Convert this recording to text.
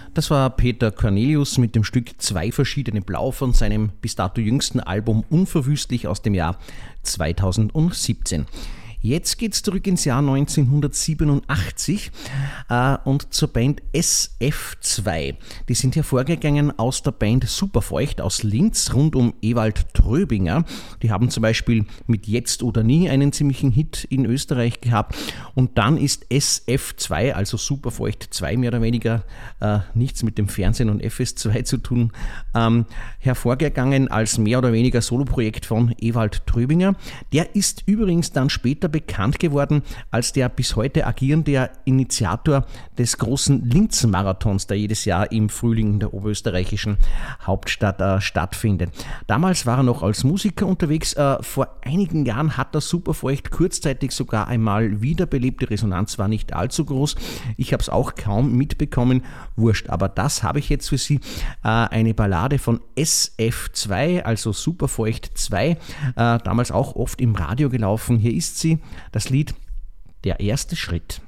Das war Peter Cornelius mit dem Stück Zwei verschiedene Blau von seinem bis dato jüngsten Album Unverwüstlich aus dem Jahr 2017. Jetzt geht's zurück ins Jahr 1987 und zur Band SF2. Die sind hervorgegangen aus der Band Superfeucht aus Linz rund um Ewald Tröbinger. Die haben zum Beispiel mit Jetzt oder Nie einen ziemlichen Hit in Österreich gehabt. Und dann ist SF2, also Superfeucht 2 mehr oder weniger, nichts mit dem Fernsehen und FS2 zu tun, hervorgegangen als mehr oder weniger Soloprojekt von Ewald Tröbinger. Der ist übrigens dann später bekannt geworden als der bis heute agierende Initiator des großen Linz-Marathons, der jedes Jahr im Frühling in der oberösterreichischen Hauptstadt stattfindet. Damals war er noch als Musiker unterwegs. Vor einigen Jahren hat er Superfeucht kurzzeitig sogar einmal wiederbelebt. Die Resonanz war nicht allzu groß. Ich habe es auch kaum mitbekommen. Wurscht, aber das habe ich jetzt für Sie. Eine Ballade von SF2, also Superfeucht 2, damals auch oft im Radio gelaufen. Hier ist sie, das Lied Der erste Schritt.